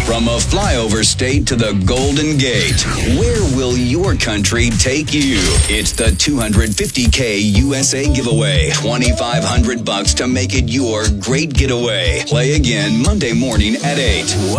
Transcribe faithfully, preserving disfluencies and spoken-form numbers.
From a flyover state to the Golden Gate, where will your country take you? It's the two hundred fifty K U S A giveaway. twenty-five hundred bucks to make it your great getaway. Play again Monday morning at eight.